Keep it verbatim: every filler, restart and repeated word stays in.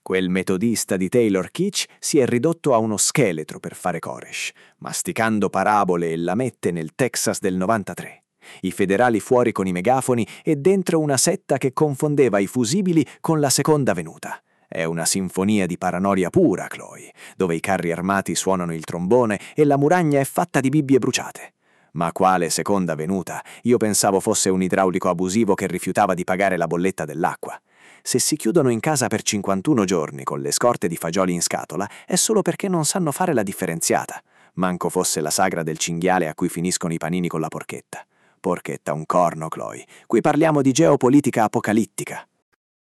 Quel metodista di Taylor Kitsch si è ridotto a uno scheletro per fare Koresh, masticando parabole e lamette nel Texas del novantatré. I federali fuori con i megafoni e dentro una setta che confondeva i fusibili con la seconda venuta. È una sinfonia di paranoia pura, Chloe, dove i carri armati suonano il trombone e la muragna è fatta di bibbie bruciate. Ma quale seconda venuta? Io pensavo fosse un idraulico abusivo che rifiutava di pagare la bolletta dell'acqua. Se si chiudono in casa per cinquantuno giorni con le scorte di fagioli in scatola è solo perché non sanno fare la differenziata. Manco fosse la sagra del cinghiale a cui finiscono i panini con la porchetta. Porchetta un corno, Chloe. Qui parliamo di geopolitica apocalittica.